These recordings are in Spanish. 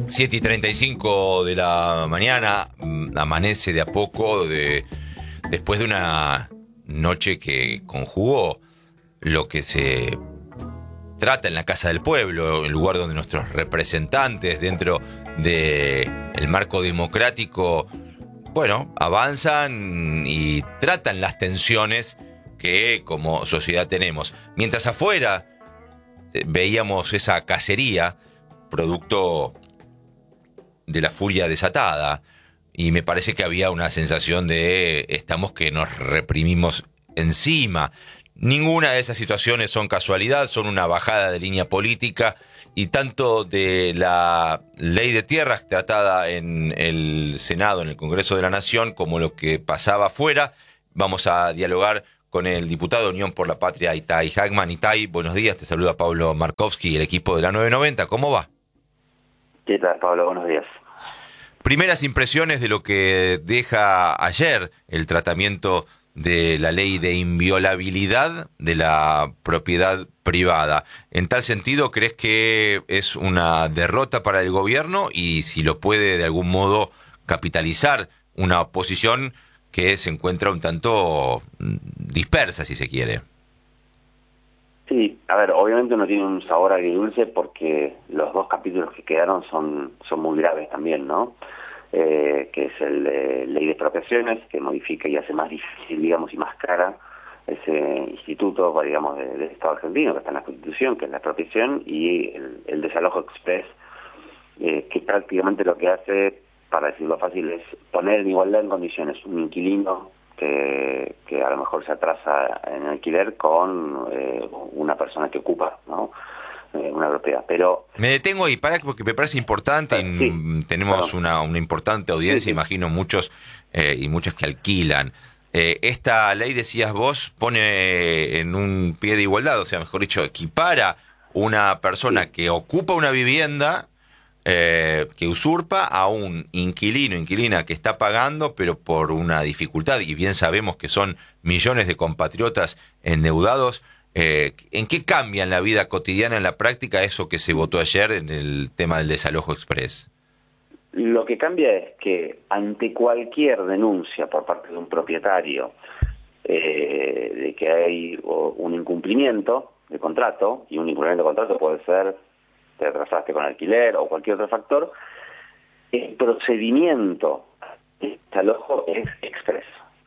7:35 de la mañana, amanece de a poco después de una noche que conjugó lo que se trata en la Casa del Pueblo, el lugar donde nuestros representantes dentro del marco democrático, bueno, avanzan y tratan las tensiones que como sociedad tenemos. Mientras afuera veíamos esa cacería, producto de la furia desatada, y me parece que había una sensación de estamos que nos reprimimos encima. Ninguna de esas situaciones son casualidad, son una bajada de línea política, y tanto de la ley de tierras tratada en el Senado, en el Congreso de la Nación, como lo que pasaba afuera. Vamos a dialogar con el diputado de Unión por la Patria, Itay Hagman. Itay, buenos días, te saluda Pablo Markovsky y el equipo de la 990. ¿Cómo va? ¿Qué tal, Pablo? Buenos días. Primeras impresiones de lo que deja ayer el tratamiento de la ley de inviolabilidad de la propiedad privada. En tal sentido, ¿crees que es una derrota para el gobierno y si lo puede de algún modo capitalizar una oposición que se encuentra un tanto dispersa, si se quiere? Sí, a ver, obviamente uno tiene un sabor agridulce porque los dos capítulos que quedaron son muy graves también, ¿no? Que es el de Ley de Expropiaciones, que modifica y hace más difícil, digamos, y más cara ese instituto, digamos, del Estado argentino, que está en la Constitución, que es la expropiación, y el desalojo express, que prácticamente lo que hace, para decirlo fácil, es poner en igualdad en condiciones un inquilino que a lo mejor se atrasa en alquiler con una persona que ocupa, ¿no? Una propiedad. Pero me detengo ahí porque me parece importante y sí, tenemos una importante audiencia, sí. Imagino muchos y muchos que alquilan. Esta ley, decías vos, pone en un pie de igualdad, o sea, mejor dicho, equipara una persona que ocupa una vivienda, que usurpa, a un inquilina que está pagando, pero por una dificultad, y bien sabemos que son millones de compatriotas endeudados. ¿En qué cambia en la vida cotidiana, en la práctica, eso que se votó ayer en el tema del desalojo express? Lo que cambia es que ante cualquier denuncia por parte de un propietario de que hay un incumplimiento de contrato, y un incumplimiento de contrato puede ser te atrasaste con alquiler o cualquier otro factor, el procedimiento de desalojo es express.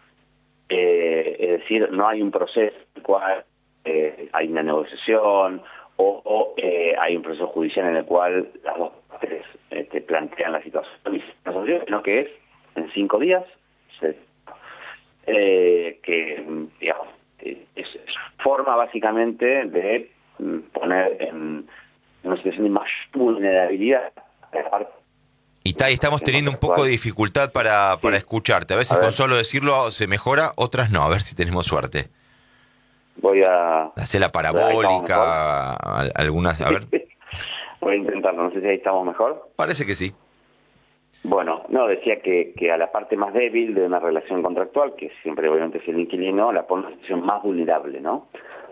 Es decir, no hay un proceso en el cual hay una negociación o hay un proceso judicial en el cual las dos partes plantean la situación, sino que es en 5 días, que digamos, es forma básicamente de poner en una situación de mayor vulnerabilidad. Y estamos teniendo un poco de dificultad para escucharte. A veces con solo decirlo se mejora, otras no. A ver si tenemos suerte. Voy a hacer la parabólica, algunas, a ver. Voy a intentarlo, no sé si ahí estamos mejor. Parece que sí. Bueno, no, decía que a la parte más débil de una relación contractual, que siempre obviamente es el inquilino, la pone en una situación más vulnerable, ¿no?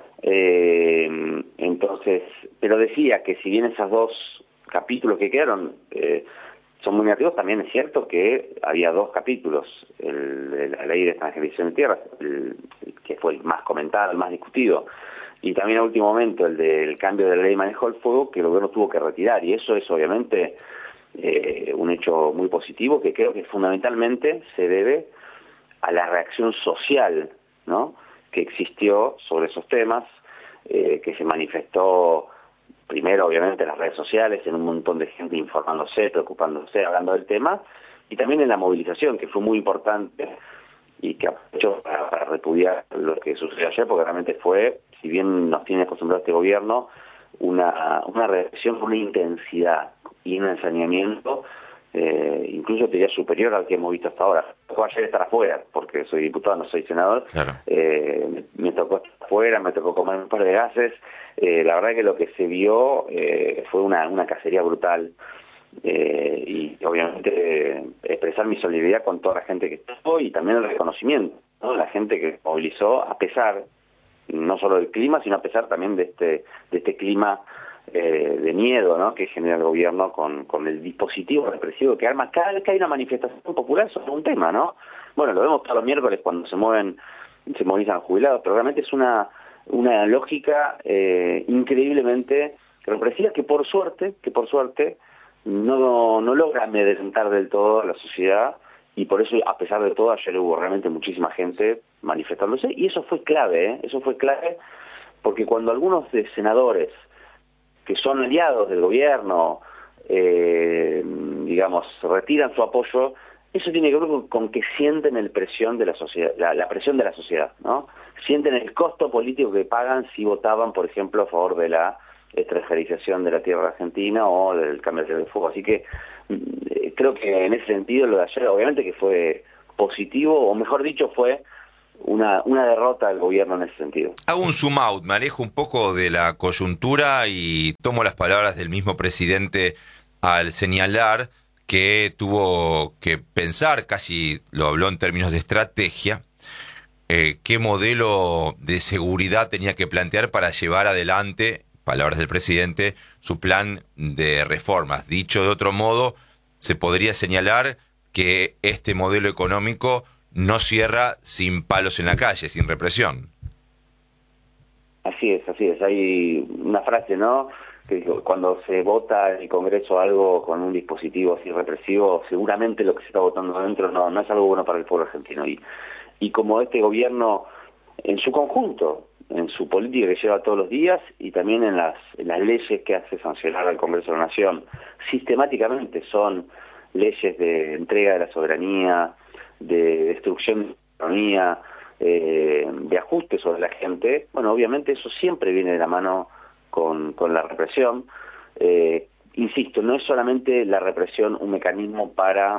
Entonces, pero decía que si bien esos dos capítulos que quedaron son muy negativos, también es cierto que había 2 capítulos, el de la ley de extranjerización de tierras, que fue el más comentado, el más discutido, y también a último momento el del cambio de la ley de manejo del fuego, que el gobierno tuvo que retirar, y eso es obviamente un hecho muy positivo, que creo que fundamentalmente se debe a la reacción social, ¿no?, que existió sobre esos temas, que se manifestó primero obviamente en las redes sociales, en un montón de gente informándose, preocupándose, hablando del tema, y también en la movilización, que fue muy importante y que aprovechó para repudiar lo que sucedió ayer, porque realmente fue, si bien nos tiene acostumbrado este gobierno, una reacción con una intensidad y un ensañamiento incluso te diría superior al que hemos visto hasta ahora. Me tocó ayer estar afuera, porque soy diputado, no soy senador. Claro. Me tocó estar afuera, me tocó comer un par de gases. La verdad que lo que se vio fue una cacería brutal. Y obviamente expresar mi solidaridad con toda la gente que estuvo y también el reconocimiento, ¿no? La gente que movilizó a pesar no solo del clima, sino a pesar también de este clima de miedo, ¿no?, que genera el gobierno con el dispositivo represivo que arma cada vez que hay una manifestación popular sobre un tema, ¿no? Bueno, lo vemos todos los miércoles cuando se movilizan los jubilados, pero realmente es una lógica increíblemente represiva que por suerte no logra amedrentar del todo a la sociedad, y por eso, a pesar de todo, ayer hubo realmente muchísima gente manifestándose, y eso fue clave, porque cuando algunos de senadores que son aliados del gobierno, digamos, retiran su apoyo, eso tiene que ver con que sienten la presión de la sociedad, la presión de la sociedad, ¿no? Sienten el costo político que pagan si votaban, por ejemplo, a favor de la extranjerización de la tierra argentina o del cambio de fuego. Así que creo que en ese sentido lo de ayer, obviamente que fue positivo, o mejor dicho, fue una derrota del gobierno en ese sentido. Hago un zoom out, me alejo un poco de la coyuntura y tomo las palabras del mismo presidente al señalar que tuvo que pensar, casi lo habló en términos de estrategia, qué modelo de seguridad tenía que plantear para llevar adelante, palabras del presidente, su plan de reformas. Dicho de otro modo, se podría señalar que este modelo económico no cierra sin palos en la calle, sin represión. Así es. Hay una frase, ¿no?, que cuando se vota en el Congreso algo con un dispositivo así represivo, seguramente lo que se está votando adentro no es algo bueno para el pueblo argentino. Y como este gobierno, en su conjunto, en su política que lleva todos los días, y también en las leyes que hace sancionar al Congreso de la Nación, sistemáticamente son leyes de entrega de la soberanía, de destrucción de la economía, de ajuste sobre la gente. Bueno, obviamente eso siempre viene de la mano con la represión. Insisto, no es solamente la represión un mecanismo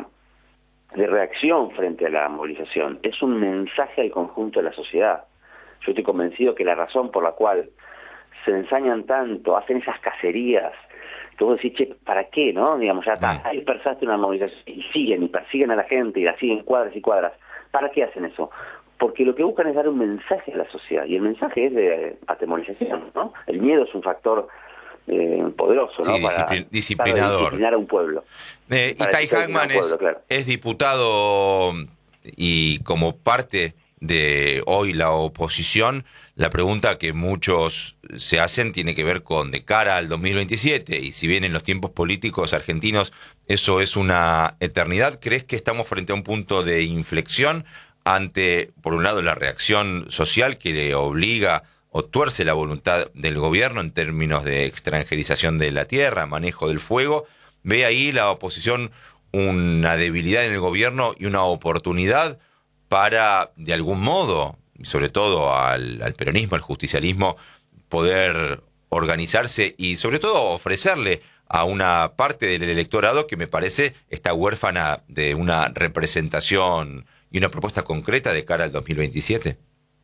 de reacción frente a la movilización, es un mensaje al conjunto de la sociedad. Yo estoy convencido que la razón por la cual se ensañan tanto, hacen esas cacerías, que vos decís, che, ¿para qué, no? Digamos, ya está, ahí dispersaste una movilización, y persiguen a la gente, y la siguen cuadras y cuadras. ¿Para qué hacen eso? Porque lo que buscan es dar un mensaje a la sociedad, y el mensaje es de atemorización, ¿no? El miedo es un factor poderoso, ¿no? Sí, disciplinador. Para disciplinar a un pueblo. Itai Hackman es diputado, y como parte de hoy la oposición, la pregunta que muchos se hacen tiene que ver con de cara al 2027, y si bien en los tiempos políticos argentinos eso es una eternidad, ¿crees que estamos frente a un punto de inflexión ante, por un lado, la reacción social que le obliga o tuerce la voluntad del gobierno en términos de extranjerización de la tierra, manejo del fuego? ¿Ve ahí la oposición una debilidad en el gobierno y una oportunidad para, de algún modo, sobre todo al peronismo, al justicialismo, poder organizarse y sobre todo ofrecerle a una parte del electorado que me parece está huérfana de una representación y una propuesta concreta de cara al 2027?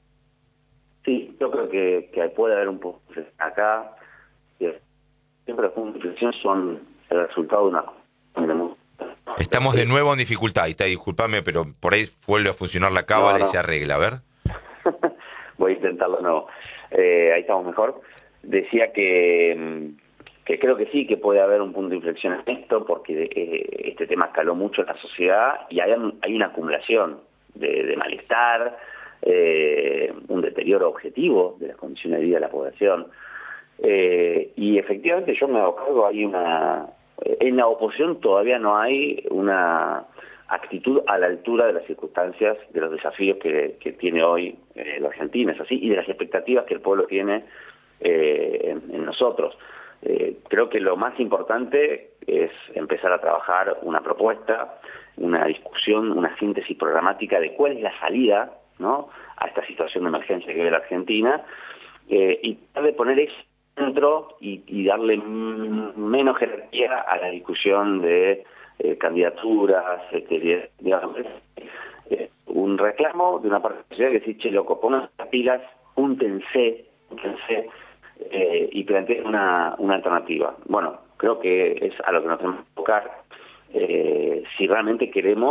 Sí, yo creo que puede haber un poco acá. Siempre las reflexiones son el resultado de una... Estamos de nuevo en dificultad, y discúlpame, pero por ahí vuelve a funcionar la cábala y se arregla, a ver. Voy a intentarlo de nuevo. Ahí estamos mejor. Decía que creo que sí, que puede haber un punto de inflexión en esto, porque este tema escaló mucho en la sociedad y hay una acumulación de malestar, un deterioro objetivo de las condiciones de vida de la población. Y efectivamente yo me hago cargo, en la oposición todavía no hay una actitud a la altura de las circunstancias, de los desafíos que tiene hoy la Argentina, es así, y de las expectativas que el pueblo tiene en nosotros. Creo que lo más importante es empezar a trabajar una propuesta, una discusión, una síntesis programática de cuál es la salida, ¿no?, a esta situación de emergencia que vive la Argentina, y tratar de poner eso dentro y darle menos jerarquía a la discusión de candidaturas, digamos, un reclamo de una parte de la sociedad que dice, che, loco, pongan las pilas, júntense, y planteen una alternativa. Bueno, creo que es a lo que nos tenemos que enfocar, si realmente queremos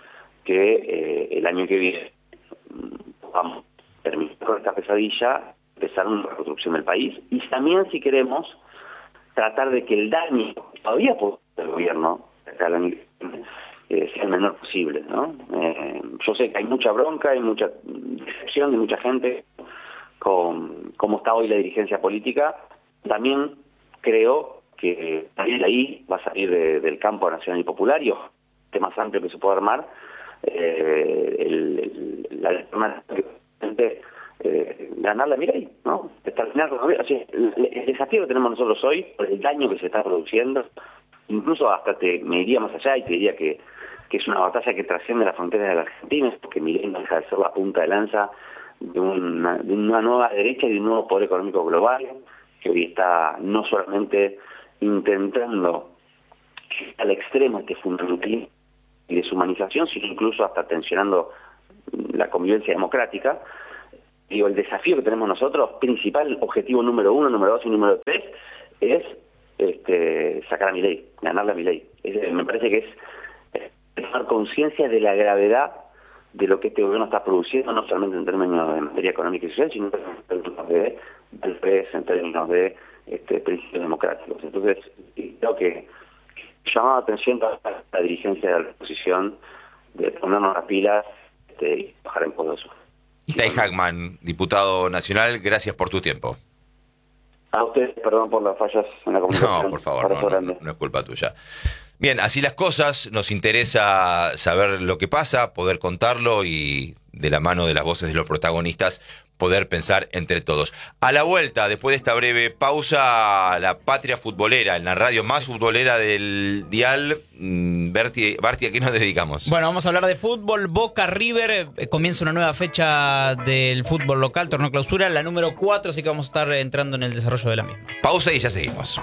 que el año que viene podamos terminar con esta pesadilla empezar una reconstrucción del país, y también si queremos tratar de que el daño que todavía puede hacer el gobierno sea el menor posible, ¿no? Yo sé que hay mucha bronca, hay mucha decepción de mucha gente con cómo está hoy la dirigencia política. También creo que también de ahí va a salir del campo nacional y popular, y este más amplio que se pueda armar, la ganar la Milei, ¿no? Terminar con el desafío que tenemos nosotros hoy, por el daño que se está produciendo, incluso hasta me iría más allá y te diría que es una batalla que trasciende las fronteras de la Argentina, porque Milei no deja de ser la punta de lanza de una nueva derecha y de un nuevo poder económico global, que hoy está no solamente intentando al extremo este fundamentalismo y deshumanización, sino incluso hasta tensionando la convivencia democrática. Digo, el desafío que tenemos nosotros, principal objetivo número 1, número 2 y número 3, es sacar a Milei, ganarle a Milei. Me parece que es tomar conciencia de la gravedad de lo que este gobierno está produciendo, no solamente en términos de materia económica y social, sino en términos de en términos de principios democráticos. Entonces, creo que llamaba la atención a la dirigencia de la oposición de ponernos las pilas y bajar en pos de eso. Itai Hackman, diputado nacional, gracias por tu tiempo. A ustedes, perdón por las fallas en la comunicación. No, por favor, no es culpa tuya. Bien, así las cosas, nos interesa saber lo que pasa, poder contarlo y de la mano de las voces de los protagonistas poder pensar entre todos. A la vuelta, después de esta breve pausa, la patria futbolera, en la radio más futbolera del dial. Barti, ¿a qué nos dedicamos? Bueno, vamos a hablar de fútbol. Boca River, comienza una nueva fecha del fútbol local, torneo clausura, la número 4, así que vamos a estar entrando en el desarrollo de la misma. Pausa y ya seguimos.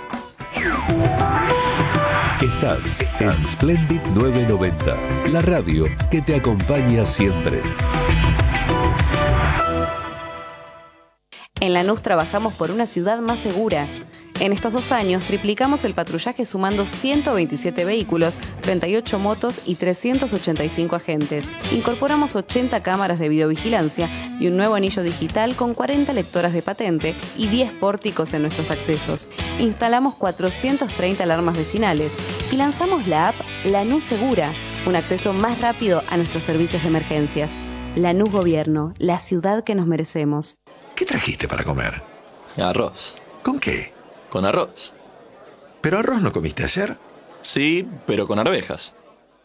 Estás en Splendid 990, la radio que te acompaña siempre. En Lanús trabajamos por una ciudad más segura. En estos 2 años triplicamos el patrullaje sumando 127 vehículos, 38 motos y 385 agentes. Incorporamos 80 cámaras de videovigilancia y un nuevo anillo digital con 40 lectoras de patente y 10 pórticos en nuestros accesos. Instalamos 430 alarmas vecinales y lanzamos la app Lanús Segura, un acceso más rápido a nuestros servicios de emergencias. Lanús Gobierno, la ciudad que nos merecemos. ¿Qué trajiste para comer? Arroz. ¿Con qué? Con arroz. ¿Pero arroz no comiste ayer? Sí, pero con arvejas.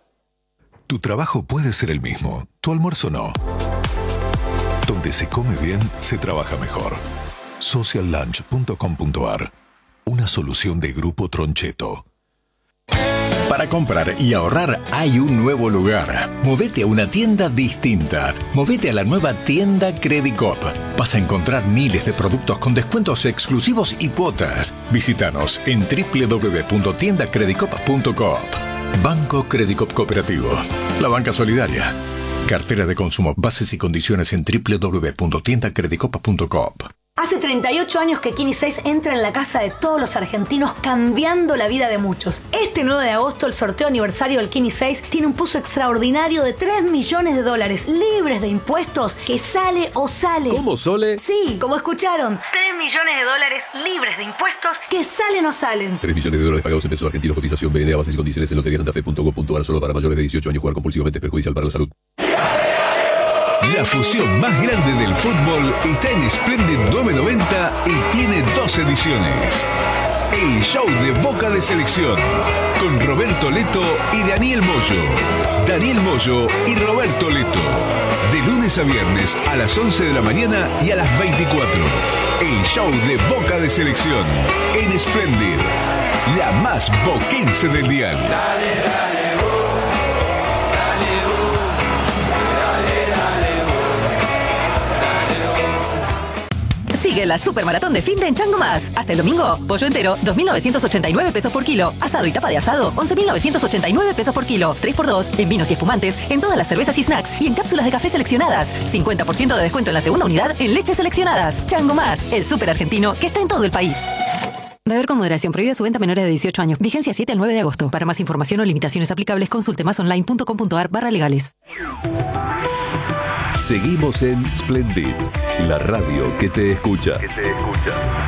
Tu trabajo puede ser el mismo, tu almuerzo no. Donde se come bien, se trabaja mejor. Sociallunch.com.ar. Una solución de Grupo Troncheto. Para comprar y ahorrar hay un nuevo lugar. Movete a una tienda distinta. Movete a la nueva tienda Credicop. Vas a encontrar miles de productos con descuentos exclusivos y cuotas. Visítanos en www.tiendacredicop.coop. Banco Credicop Cooperativo. La banca solidaria. Cartera de consumo. Bases y condiciones en www.tiendacredicop.coop. Hace 38 años que Kini 6 entra en la casa de todos los argentinos, cambiando la vida de muchos. Este 9 de agosto, el sorteo aniversario del Kini 6 tiene un pozo extraordinario de $3 millones, libres de impuestos, que sale o sale. ¿Cómo, Sole? Sí, como escucharon. $3 millones, libres de impuestos, que salen o salen. $3 millones pagados en pesos argentinos. Cotización BNA. Bases y condiciones en loteriasantafe.gov.ar. Solo para mayores de 18 años. Jugar compulsivamente es perjudicial para la salud. La fusión más grande del fútbol está en Splendid 990 y tiene 2 ediciones. El show de Boca de Selección, con Roberto Leto y Daniel Moyo. Daniel Moyo y Roberto Leto. De lunes a viernes a las 11 de la mañana y a las 24. El show de Boca de Selección en Splendid, la más boquense del dial. Sigue la supermaratón de fin de en Chango Más. Hasta el domingo, pollo entero, 2.989 pesos por kilo. Asado y tapa de asado, 11.989 pesos por kilo. 3x2 en vinos y espumantes, en todas las cervezas y snacks y en cápsulas de café seleccionadas. 50% de descuento en la segunda unidad en leches seleccionadas. Chango Más, el súper argentino que está en todo el país. Beber con moderación. Prohibida su venta a menores de 18 años. Vigencia 7 al 9 de agosto. Para más información o limitaciones aplicables, consulte masonline.com.ar/legales. Seguimos en Splendid, la radio que te escucha.